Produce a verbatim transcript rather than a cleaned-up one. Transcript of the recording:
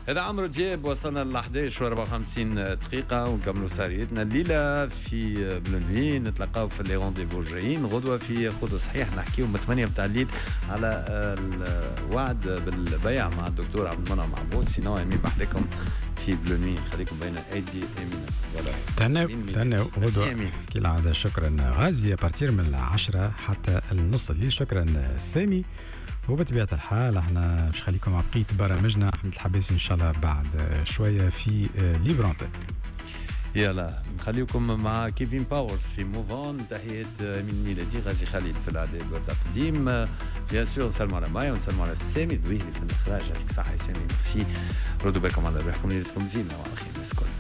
هذا عمرو دياب. وصلنا ل أحد عشر وأربعة وخمسين دقيقة ونكملوا سهريتنا الليلة في بلونوي. نتلقاو في لي رونديفو الجايين غدوة في خذ صحيح، نحكيو من ثمانية متاع الليل على الوعد بالبيع مع الدكتور عبد المنعم معبود. سينو امين بحدكم في بلونوي، خليكم بين ايدي امين. ولا تناو تناو غدوة كالعادة. شكرا غازي بارتير من العشرة حتى النص الليل. شكرا سامي. وبطبيعة الحال احنا مش خليكم مع بقية برامجنا. احمد الحباسي ان شاء الله بعد شوية في ليبرانتك. يلا نخليكم مع كيفين باورز في موفون. تحية من ميلادي غازي خليل في الإعداد والتقديم. بيان سور نسلم على مايا ونسلم على سامي دويلي في الإخراج. يعطيك صحة يا سامي، ميرسي. ردوا بالكم على روحكم، ليلتكم زينة وعلى خير.